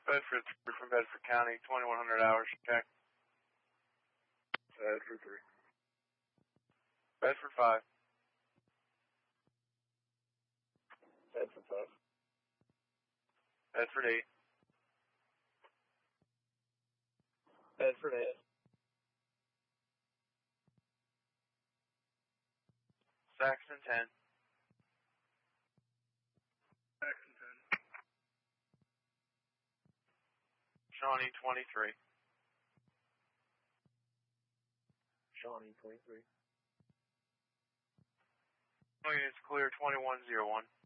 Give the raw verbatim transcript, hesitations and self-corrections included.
Bedford three from Bedford County, twenty-one hundred hours, check. Bedford three. Bedford five. Bedford five. Bedford eight. Bedford eight. Saxon ten. Saxon ten. Shawnee twenty-three. Shawnee twenty-three. Units clear twenty-one zero one.